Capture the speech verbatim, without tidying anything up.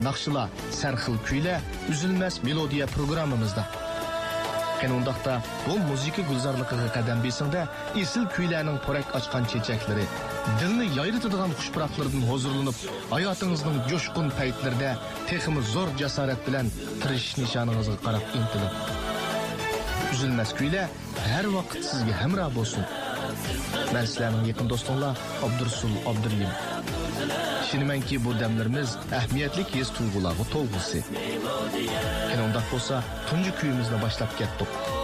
Naqshlar, sarxil kuylar, üzülməz melodiya programımızda. Qanundaqda bu muzika gulzarlıqıga qadam besingda esil kuylarning porak ochgan chechakları, dilni yayritadigan xushpuraqlardan huzurlanib, hayotingizning jo'shqin paytlarida texmi zo'r jasorat bilan tirishish nishoningizga qarab intilib. Üzülməz kuylar har vaqt sizga hamroh bo'lsin. Men sizlarning yaqin do'stinglar Abdursul Abduriyim. Düşünümenki bu demlerimiz ehmiyetli his tuygularga to'lg'isi. Undaq bo'lsa, tunji kuyimizle başlap ketdik.